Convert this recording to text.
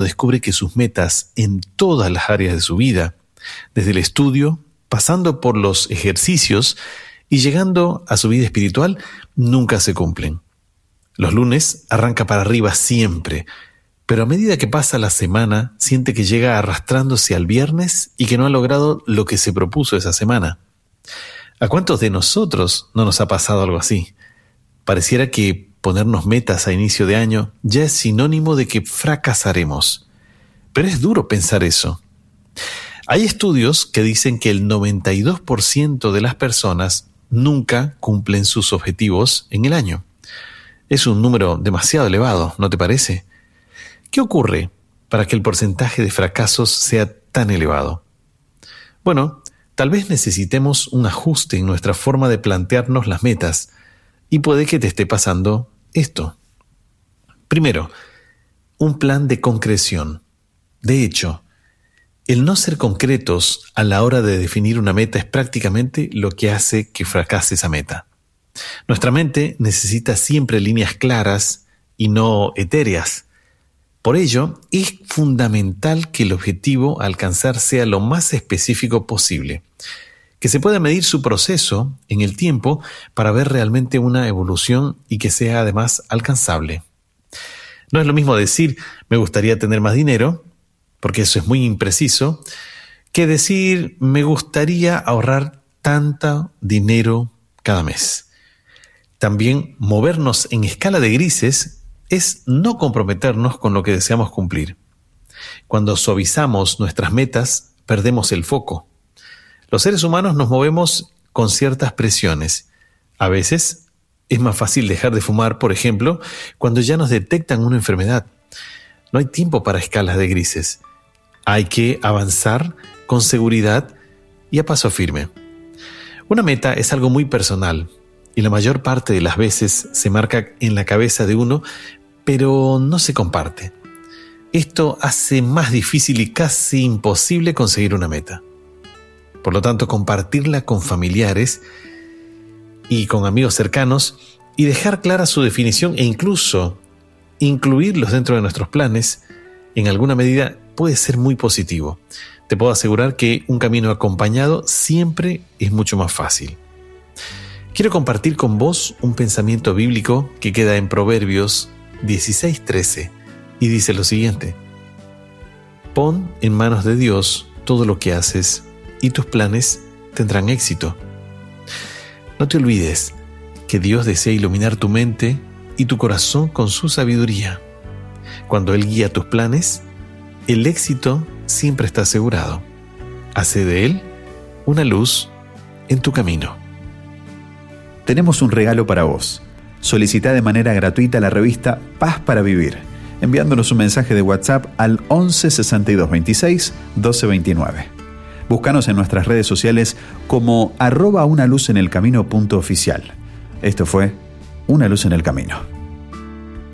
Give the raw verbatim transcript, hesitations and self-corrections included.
descubre que sus metas en todas las áreas de su vida, desde el estudio, pasando por los ejercicios y llegando a su vida espiritual, nunca se cumplen. Los lunes arranca para arriba siempre, pero a medida que pasa la semana, siente que llega arrastrándose al viernes y que no ha logrado lo que se propuso esa semana. ¿A cuántos de nosotros no nos ha pasado algo así? Pareciera que ponernos metas a inicio de año ya es sinónimo de que fracasaremos. Pero es duro pensar eso. Hay estudios que dicen que el noventa y dos por ciento de las personas nunca cumplen sus objetivos en el año. Es un número demasiado elevado, ¿no te parece? ¿Qué ocurre para que el porcentaje de fracasos sea tan elevado? Bueno, tal vez necesitemos un ajuste en nuestra forma de plantearnos las metas y puede que te esté pasando esto. Primero, un plan de concreción. De hecho, el no ser concretos a la hora de definir una meta es prácticamente lo que hace que fracase esa meta. Nuestra mente necesita siempre líneas claras y no etéreas. Por ello, es fundamental que el objetivo a alcanzar sea lo más específico posible, que se pueda medir su proceso en el tiempo para ver realmente una evolución y que sea además alcanzable. No es lo mismo decir, me gustaría tener más dinero, porque eso es muy impreciso, que decir, me gustaría ahorrar tanto dinero cada mes. También movernos en escala de grises es no comprometernos con lo que deseamos cumplir. Cuando suavizamos nuestras metas, perdemos el foco. Los seres humanos nos movemos con ciertas presiones. A veces es más fácil dejar de fumar, por ejemplo, cuando ya nos detectan una enfermedad. No hay tiempo para escalas de grises. Hay que avanzar con seguridad y a paso firme. Una meta es algo muy personal y la mayor parte de las veces se marca en la cabeza de uno, pero no se comparte. Esto hace más difícil y casi imposible conseguir una meta. Por lo tanto, compartirla con familiares y con amigos cercanos y dejar clara su definición e incluso incluirlos dentro de nuestros planes, en alguna medida puede ser muy positivo. Te puedo asegurar que un camino acompañado siempre es mucho más fácil. Quiero compartir con vos un pensamiento bíblico que queda en Proverbios dieciséis trece y dice lo siguiente: pon en manos de Dios todo lo que haces y tus planes tendrán éxito. No te olvides que Dios desea iluminar tu mente y tu corazón con su sabiduría. Cuando Él guía tus planes, el éxito siempre está asegurado. Hace de Él una luz en tu camino. Tenemos un regalo para vos. Solicita de manera gratuita la revista Paz para Vivir, enviándonos un mensaje de WhatsApp al once sesenta y dos veintiséis doce veintinueve. Búscanos en nuestras redes sociales como arroba una luz en el camino punto oficial. Esto fue Una Luz en el Camino.